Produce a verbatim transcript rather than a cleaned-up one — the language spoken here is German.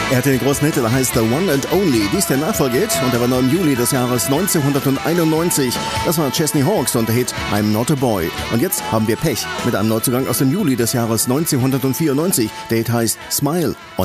Er hatte den großen Hit, der heißt The One and Only. Dies der Nachfolgehit und der war noch im Juli des Jahres neunzehnhunderteinundneunzig. Das war Chesney Hawkes und der Hit I'm Not a Boy. Und jetzt haben wir Pech mit einem Neuzugang aus dem Juli des Jahres neunzehnhundertvierundneunzig. Der Hit heißt Smile.